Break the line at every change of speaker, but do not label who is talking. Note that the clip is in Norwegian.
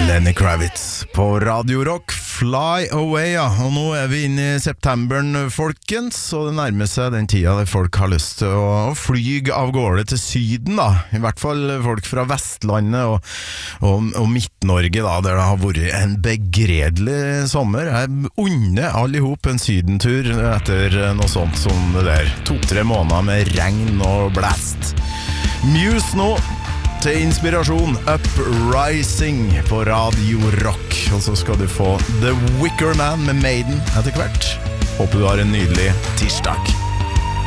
Lenny Kravitz på Radio Rock, Fly Away, ja. Og nå vi inne I septemberen, folkens, og det nærmer seg den tida der folk har lyst til å flyge av gårde til syden, da. I hvert fall folk fra Vestlandet og Midt-Norge, da, der det har vært en begredelig sommer. Jeg unner allihop en sydentur etter noe sånt som det der. 2-3 måneder med regn og blast. Muse nå til inspirasjon, Uprising på Radio Rock. Og så skal du få The Wicker Man med Maiden etter hvert. Håper du har en nydelig tirsdag.